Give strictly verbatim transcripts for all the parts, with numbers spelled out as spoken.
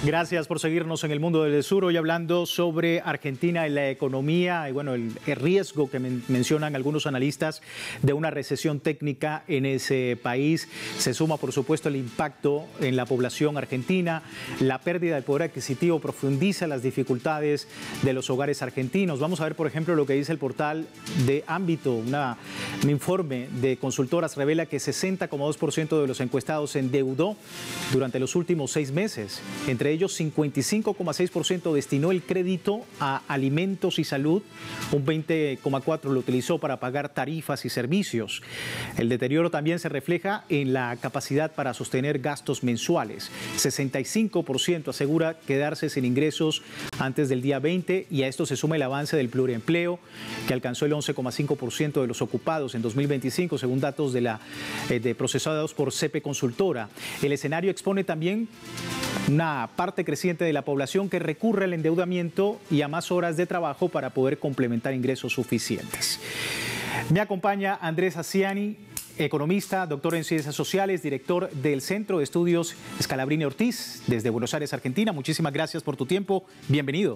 Gracias por seguirnos en el Mundo del Sur. Hoy hablando sobre Argentina y la economía y bueno, el, el riesgo que men mencionan algunos analistas de una recesión técnica en ese país. Se suma, por supuesto, el impacto en la población argentina. La pérdida del poder adquisitivo profundiza las dificultades de los hogares argentinos. Vamos a ver, por ejemplo, lo que dice el portal de Ámbito. Una, un informe de consultoras revela que sesenta coma dos por ciento de los encuestados se endeudó durante los últimos seis meses. Entre ellos, cincuenta y cinco coma seis por ciento destinó el crédito a alimentos y salud, un veinte coma cuatro por ciento lo utilizó para pagar tarifas y servicios. El deterioro también se refleja en la capacidad para sostener gastos mensuales. sesenta y cinco por ciento asegura quedarse sin ingresos antes del día veinte, y a esto se suma el avance del pluriempleo, que alcanzó el once coma cinco por ciento de los ocupados en dos mil veinticinco, según datos de, la, de procesados por C E P E Consultora. El escenario expone también una parte creciente de la población que recurre al endeudamiento y a más horas de trabajo para poder complementar ingresos suficientes. Me acompaña Andrés Aciani, economista, doctor en Ciencias Sociales, director del Centro de Estudios Scalabrini Ortiz, desde Buenos Aires, Argentina. Muchísimas gracias por tu tiempo. Bienvenido.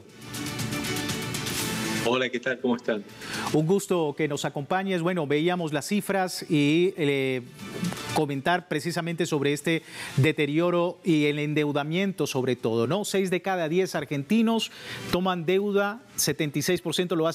Hola, ¿qué tal? ¿Cómo están? Un gusto que nos acompañes. Bueno, veíamos las cifras y eh, comentar precisamente sobre este deterioro y el endeudamiento sobre todo, ¿no? Seis de cada diez argentinos toman deuda, setenta y seis por ciento lo hacen